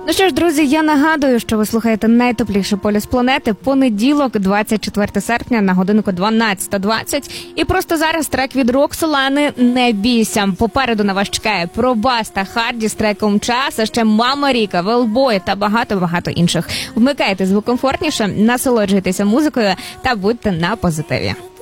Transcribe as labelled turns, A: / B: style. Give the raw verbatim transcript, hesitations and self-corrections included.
A: Ну що ж, друзі, я нагадую, що ви слухаєте найтепліше полюс планети. Понеділок, двадцять четвертого серпня, на годинку дванадцята двадцять. І просто зараз трек від Роксолани «Не бійся». Попереду на вас чекає Пробас та Харді з треком «Час», а ще Мама Ріка, Велбой та багато-багато інших. Вмикайте звук комфортніше, насолоджуйтеся музикою та будьте на позитиві.